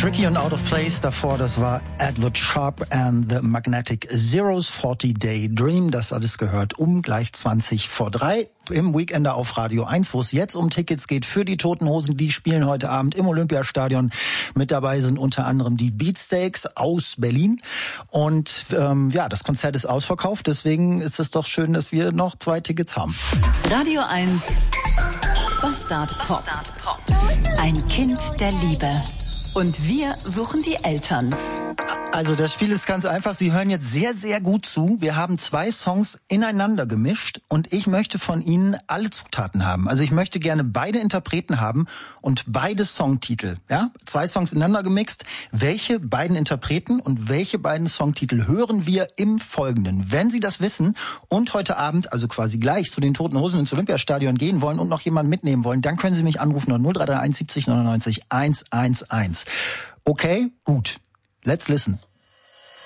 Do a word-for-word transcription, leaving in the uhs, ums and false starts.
Tricky und Out of Place davor, das war Edward Sharpe and the Magnetic Zeros, forty Day Dream. Das alles gehört um gleich zwanzig vor drei im Weekender auf Radio eins, wo es jetzt um Tickets geht für die Toten Hosen. Die spielen heute Abend im Olympiastadion. Mit dabei sind unter anderem die Beatsteaks aus Berlin. Und ähm, ja, das Konzert ist ausverkauft. Deswegen ist es doch schön, dass wir noch zwei Tickets haben. Radio eins Bastard Pop. Ein Kind der Liebe. Und wir suchen die Eltern. Also das Spiel ist ganz einfach. Sie hören jetzt sehr, sehr gut zu. Wir haben zwei Songs ineinander gemischt und ich möchte von Ihnen alle Zutaten haben. Also ich möchte gerne beide Interpreten haben und beide Songtitel. Ja, zwei Songs ineinander gemixt. Welche beiden Interpreten und welche beiden Songtitel hören wir im Folgenden? Wenn Sie das wissen und heute Abend, also quasi gleich, zu den Toten Hosen ins Olympiastadion gehen wollen und noch jemanden mitnehmen wollen, dann können Sie mich anrufen null drei drei eins siebzig neunundneunzig hundertneunzig. Okay, gut. Let's listen.